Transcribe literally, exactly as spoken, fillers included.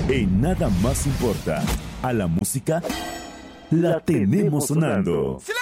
En Nada Más Importa, a la música la tenemos sonando. Sí,